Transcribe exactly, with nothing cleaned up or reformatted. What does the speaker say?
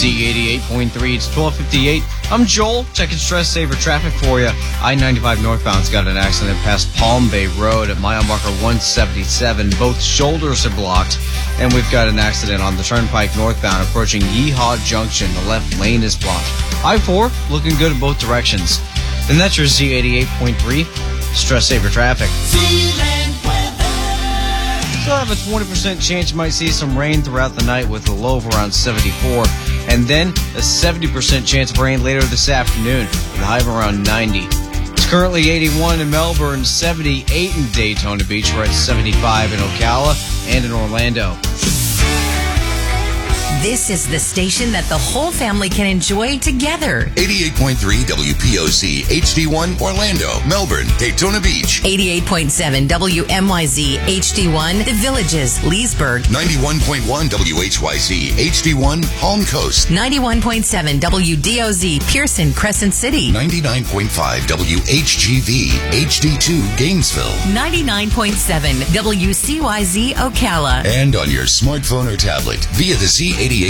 Z eighty-eight point three. It's twelve fifty-eight. I'm Joel, checking stress saver traffic for you. I ninety-five northbound's got an accident past Palm Bay Road at mile marker one seventy-seven. Both shoulders are blocked, and we've got an accident on the Turnpike northbound approaching Yeehaw Junction. The left lane is blocked. I four looking good in both directions. And that's your Z eighty-eight point three stress saver traffic. Still have a twenty percent chance you might see some rain throughout the night with a low of around seventy-four. And then a seventy percent chance of rain later this afternoon with a high of around ninety. It's currently eighty-one in Melbourne, seventy-eight in Daytona Beach. We're at seventy-five in Ocala and in Orlando. This is the station that the whole family can enjoy together. eighty-eight point three W P O C H D one Orlando, Melbourne, Daytona Beach. eighty-eight point seven W M Y Z H D one The Villages, Leesburg. ninety-one point one W H Y Z H D one Palm Coast. ninety-one point seven W D O Z Pearson, Crescent City. ninety-nine point five W H G V H D two Gainesville. ninety-nine point seven W C Y Z Ocala. And on your smartphone or tablet via the Z eighty-eight